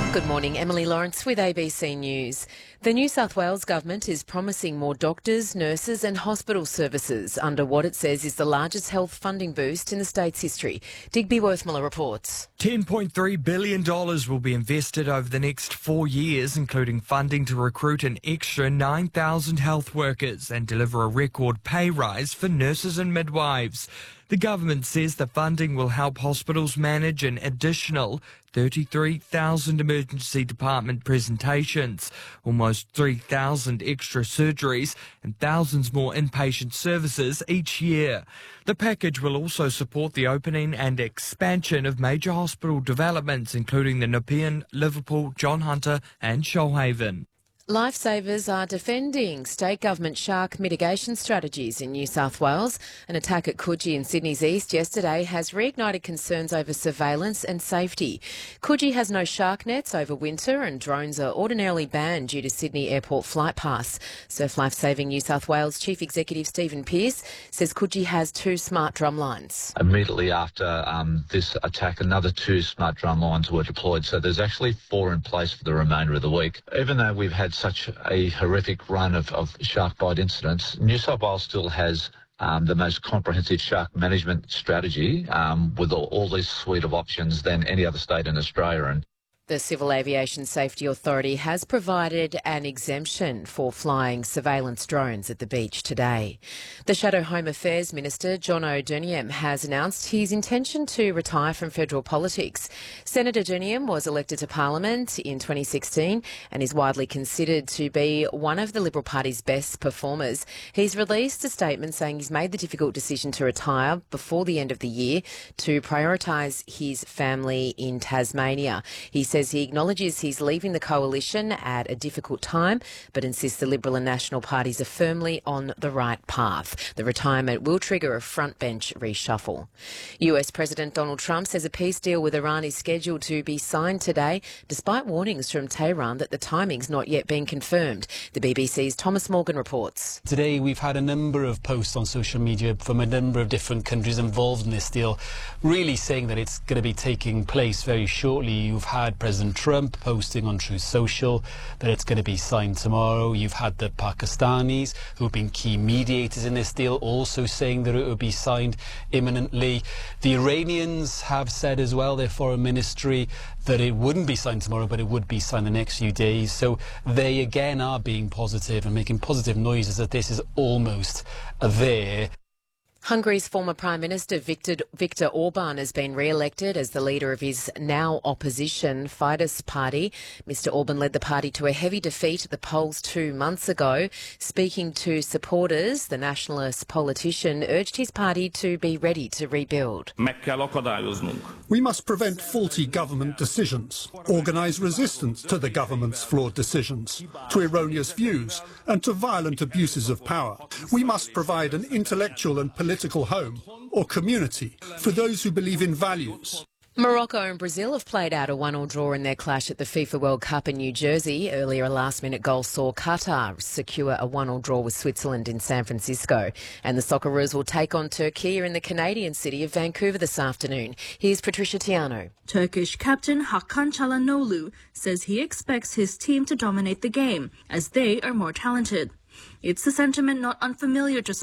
Good morning, Emily Lawrence with ABC News. The New South Wales government is promising more doctors, nurses and hospital services under what it says is the largest health funding boost in the state's history. Digby Worthmiller reports. $10.3 billion will be invested over the next 4 years, including funding to recruit an extra 9,000 health workers and deliver a record pay rise for nurses and midwives. The government says the funding will help hospitals manage an additional 33,000 emergency department presentations, almost 3,000 extra surgeries and thousands more inpatient services each year. The package will also support the opening and expansion of major hospital developments, including the Nepean, Liverpool, John Hunter and Shoalhaven. Lifesavers are defending state government shark mitigation strategies in New South Wales. An attack at Coogee in Sydney's east yesterday has reignited concerns over surveillance and safety. Coogee has no shark nets over winter and drones are ordinarily banned due to Sydney Airport Flight Pass. Surf Lifesaving New South Wales Chief Executive Stephen Pearce says Coogee has 2 smart drumlines. Immediately after this attack, another 2 smart drumlines were deployed, so there's actually 4 in place for the remainder of the week. Even though we've had such a horrific run of shark bite incidents, New South Wales still has the most comprehensive shark management strategy with all this suite of options than any other state in Australia. And the Civil Aviation Safety Authority has provided an exemption for flying surveillance drones at the beach today. The Shadow Home Affairs Minister, John O'Doniem, has announced his intention to retire from federal politics. Senator O'Doniem was elected to Parliament in 2016 and is widely considered to be one of the Liberal Party's best performers. He's released a statement saying he's made the difficult decision to retire before the end of the year to prioritise his family in Tasmania. He says he acknowledges he's leaving the coalition at a difficult time, but insists the Liberal and National parties are firmly on the right path. The retirement will trigger a frontbench reshuffle. US President Donald Trump says a peace deal with Iran is scheduled to be signed today, despite warnings from Tehran that the timing's not yet been confirmed. The BBC's Thomas Morgan reports. Today we've had a number of posts on social media from a number of different countries involved in this deal, really saying that it's going to be taking place very shortly. You've had President Trump posting on Truth Social that it's going to be signed tomorrow. You've had the Pakistanis, who have been key mediators in this deal, also saying that it will be signed imminently. The Iranians have said as well, their foreign ministry, that it wouldn't be signed tomorrow, but it would be signed the next few days. So they again are being positive and making positive noises that this is almost there. Hungary's former Prime Minister Viktor Orban has been re-elected as the leader of his now opposition Fidesz party. Mr Orban led the party to a heavy defeat at the polls 2 months ago. Speaking to supporters, the nationalist politician urged his party to be ready to rebuild. We must prevent faulty government decisions, organise resistance to the government's flawed decisions, to erroneous views and to violent abuses of power. We must provide an intellectual and political home or community for those who believe in values. Morocco and Brazil have played out a 1-1 draw in their clash at the FIFA World Cup in New Jersey. Earlier, a last-minute goal saw Qatar secure a 1-1 draw with Switzerland in San Francisco. And the Socceroos will take on Turkey in the Canadian city of Vancouver this afternoon. Here's Patricia Tiano. Turkish captain Hakan Çalhanoğlu says he expects his team to dominate the game, as they are more talented. It's a sentiment not unfamiliar to